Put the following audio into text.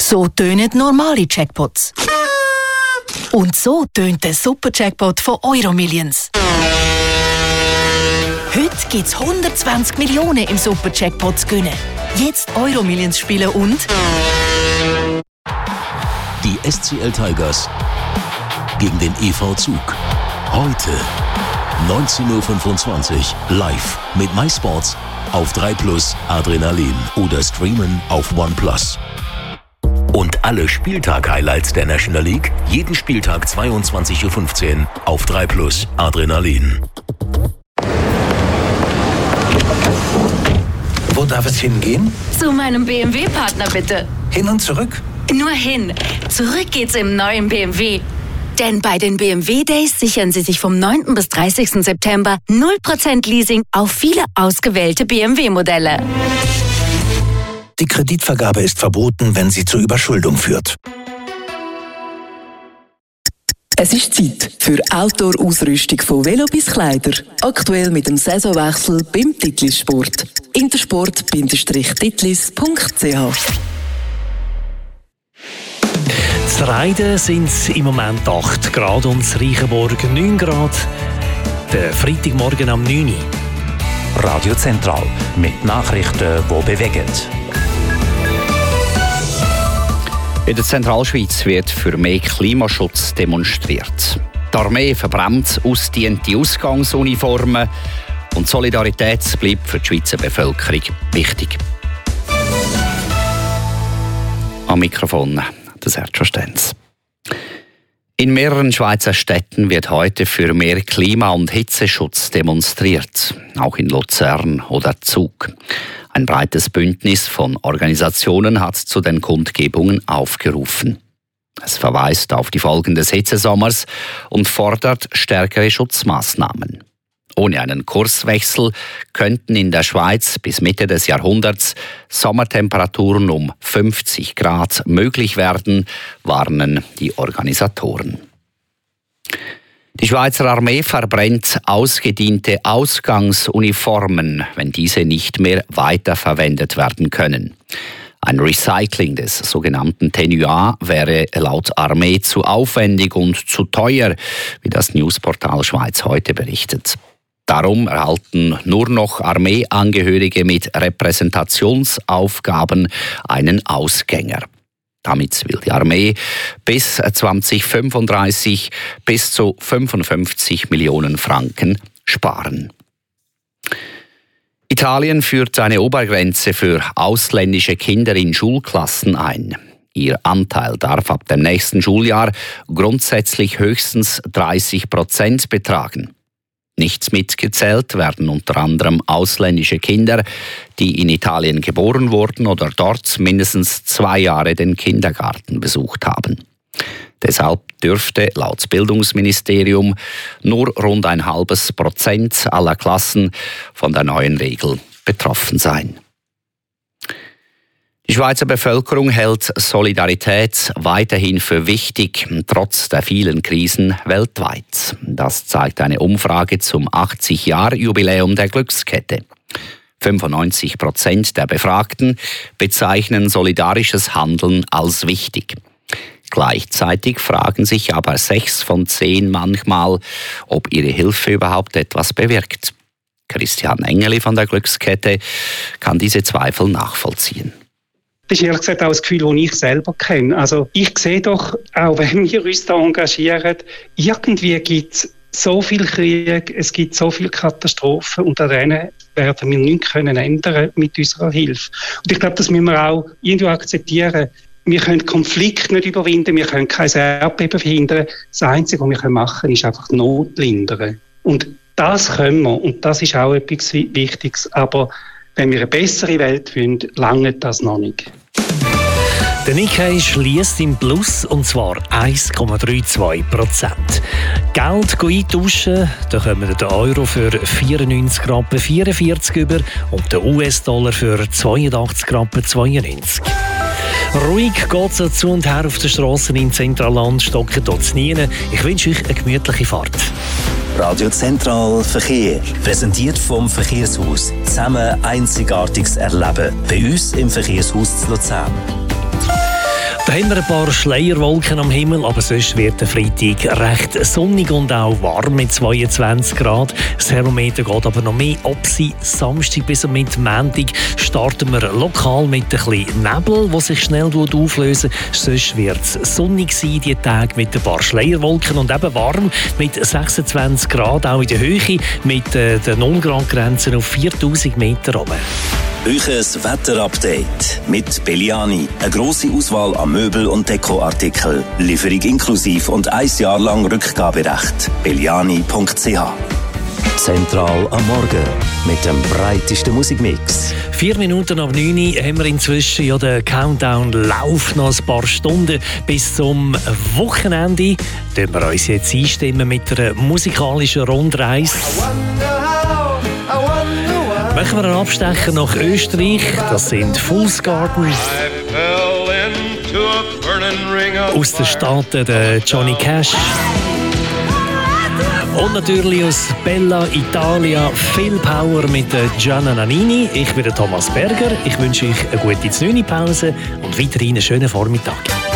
So tönen normale Jackpots. Und so tönt der Super-Jackpot von Euromillions. Heute gibt es 120 Millionen im Super-Jackpot zu gewinnen. Jetzt Euromillions spielen und... Die SCL Tigers gegen den EV Zug. Heute 19.25 Uhr live mit MySports auf 3+ Adrenalin oder streamen auf OnePlus. Und alle Spieltag-Highlights der National League jeden Spieltag 22.15 Uhr auf 3+ Adrenalin. Wo darf es hingehen? Zu meinem BMW-Partner bitte. Hin und zurück? Nur hin. Zurück geht's im neuen BMW. Denn bei den BMW Days sichern Sie sich vom 9. bis 30. September 0% Leasing auf viele ausgewählte BMW-Modelle. Die Kreditvergabe ist verboten, wenn sie zur Überschuldung führt. Es ist Zeit für Outdoor-Ausrüstung von Velo bis Kleider. Aktuell mit dem Saisonwechsel beim Titlis Sport. intersport-titlis.ch. Zu Reiden sind es im Moment 8 Grad und in Reichenborg 9 Grad. Der Freitagmorgen am 9 Uhr. Radio Zentral mit Nachrichten, die bewegen. In der Zentralschweiz wird für mehr Klimaschutz demonstriert. Die Armee verbrennt ausgediente Ausgangsuniformen und Solidarität bleibt für die Schweizer Bevölkerung wichtig. Am Mikrofon der Sergio Stenz. In mehreren Schweizer Städten wird heute für mehr Klima- und Hitzeschutz demonstriert, auch in Luzern oder Zug. Ein breites Bündnis von Organisationen hat zu den Kundgebungen aufgerufen. Es verweist auf die Folgen des Hitzesommers und fordert stärkere Schutzmaßnahmen. Ohne einen Kurswechsel könnten in der Schweiz bis Mitte des Jahrhunderts Sommertemperaturen um 50 Grad möglich werden, warnen die Organisatoren. Die Schweizer Armee verbrennt ausgediente Ausgangsuniformen, wenn diese nicht mehr weiterverwendet werden können. Ein Recycling des sogenannten Tenuar wäre laut Armee zu aufwendig und zu teuer, wie das Newsportal Schweiz heute berichtet. Darum erhalten nur noch Armeeangehörige mit Repräsentationsaufgaben einen Ausgänger. Damit will die Armee bis 2035 bis zu 55 Millionen Franken sparen. Italien führt eine Obergrenze für ausländische Kinder in Schulklassen ein. Ihr Anteil darf ab dem nächsten Schuljahr grundsätzlich höchstens 30% betragen. Nicht mitgezählt werden unter anderem ausländische Kinder, die in Italien geboren wurden oder dort mindestens 2 Jahre den Kindergarten besucht haben. Deshalb dürfte laut Bildungsministerium nur rund 0,5% aller Klassen von der neuen Regel betroffen sein. Die Schweizer Bevölkerung hält Solidarität weiterhin für wichtig, trotz der vielen Krisen weltweit. Das zeigt eine Umfrage zum 80-Jahr-Jubiläum der Glückskette. 95% der Befragten bezeichnen solidarisches Handeln als wichtig. Gleichzeitig fragen sich aber 6 von 10 manchmal, ob ihre Hilfe überhaupt etwas bewirkt. Christian Engeli von der Glückskette kann diese Zweifel nachvollziehen. Das ist ehrlich gesagt auch das Gefühl, das ich selber kenne. Also ich sehe doch, auch wenn wir uns da engagieren, irgendwie gibt es so viel Krieg, es gibt so viele Katastrophen und an denen werden wir nichts ändern mit unserer Hilfe. Und ich glaube, das müssen wir auch irgendwie akzeptieren. Wir können Konflikte nicht überwinden, wir können kein Erdbeben verhindern. Das Einzige, was wir machen können, ist einfach Not lindern. Und das können wir und das ist auch etwas Wichtiges. Aber wenn wir eine bessere Welt wollen, langt das noch nicht. Der Nikkei schliesst im Plus, und zwar 1,32%. Geld eintauschen, da kommen der Euro für 94,44 Rappen über und der US-Dollar für 82,92 Rappen. Ruhig geht es zu und her auf den Strassen im Zentralland, stocken dort nie. Ich wünsche euch eine gemütliche Fahrt. Radio Zentral Verkehr. Präsentiert vom Verkehrshaus. Zusammen Einzigartiges erleben. Bei uns im Verkehrshaus zu Luzern. Da haben wir ein paar Schleierwolken am Himmel, aber sonst wird der Freitag recht sonnig und auch warm mit 22 Grad. Das Thermometer geht aber noch mehr ab. Samstag bis mit Montag starten wir lokal mit ein bisschen Nebel, der sich schnell auflösen. Sonst wird es sonnig sein, die Tage mit ein paar Schleierwolken und eben warm mit 26 Grad, auch in der Höhe mit den 0-Grad-Grenzen auf 4000 Meter oben. Euches Wetterupdate mit Belliani. Eine grosse Auswahl an Möbel- und Dekoartikel. Lieferung inklusiv und 1 Jahr lang Rückgaberecht. Belliani.ch. Zentral am Morgen mit dem breitesten Musikmix. 4 Minuten ab 9 Uhr haben wir inzwischen ja den Countdown läuft noch ein paar Stunden bis zum Wochenende. Dürfen wir uns jetzt einstimmen mit einer musikalischen Rundreise. Machen wir einen Abstecher nach Österreich. Das sind Fool's Garden. Aus den Staaten der Johnny Cash. Und natürlich aus Bella Italia viel Power mit Gianna Nannini. Ich bin der Thomas Berger. Ich wünsche euch eine gute 9-Pause und weiterhin einen schönen Vormittag.